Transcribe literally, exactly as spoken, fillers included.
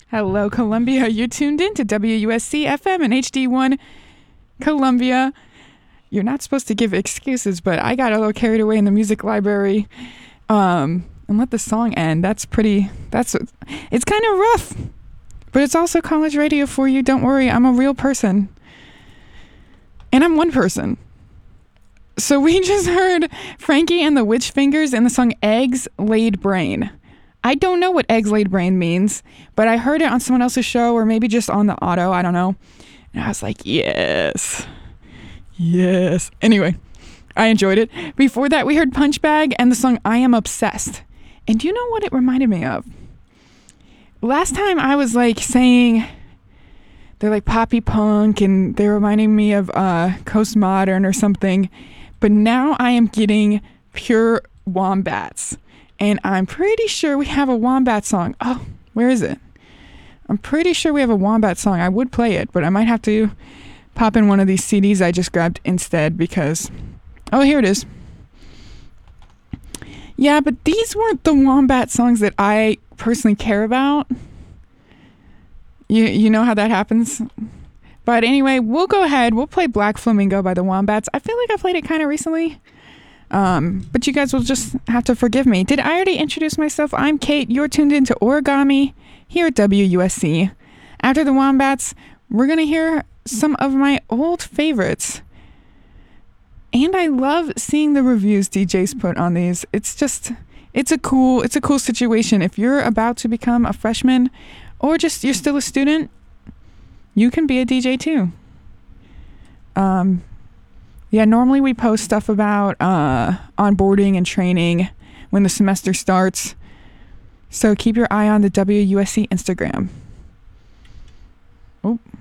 Hello, Columbia. You're tuned in to W U S C F M and H D one Columbia. You're not supposed to give excuses, but I got a little carried away in the music library um, and let the song end. That's pretty, that's, it's kind of rough, but it's also college radio for you. Don't worry, I'm a real person. And I'm one person. So we just heard Frankie and the Witch Fingers in the song Eggs Laid Brain. I don't know what eggs laid brain means, but I heard it on someone else's show or maybe just on the auto. I don't know. And I was like, yes. Yes. Anyway, I enjoyed it. Before that, we heard Punch Bag and the song I Am Obsessed. And do you know what it reminded me of? Last time I was like saying they're like poppy punk and they're reminding me of uh, Coast Modern or something. But now I am getting pure Wombats. And I'm pretty sure we have a Wombat song. Oh, where is it? I'm pretty sure we have a Wombat song. I would play it, but I might have to pop in one of these C Ds I just grabbed instead because... Oh, here it is. Yeah, but these weren't the Wombat songs that I personally care about. You, you know how that happens? But anyway, we'll go ahead. We'll play Black Flamingo by the Wombats. I feel like I played it kind of recently. Um, but you guys will just have to forgive me. Did I already introduce myself? I'm Kate. You're tuned into Origami here at W U S C. After the Wombats, we're going to hear some of my old favorites. And I love seeing the reviews D Js put on these. It's just, it's a cool, it's a cool situation. If you're about to become a freshman or just you're still a student, you can be a D J too. Um... Yeah, normally we post stuff about uh, onboarding and training when the semester starts. So keep your eye on the W U S C Instagram. Oh.